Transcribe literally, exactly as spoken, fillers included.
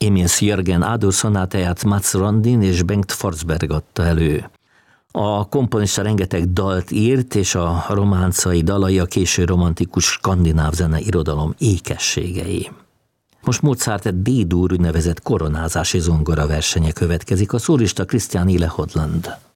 Emils Jörgen Adó szonátáját Mats Rondin és Bengt Forsberg adta elő. A komponista rengeteg dalt írt, és a románcai dalai a késő romantikus skandináv zene irodalom ékességei. Most Mozart D-dur úgynevezett koronázási zongora versenye következik, a szólista Christian Ile Hodland.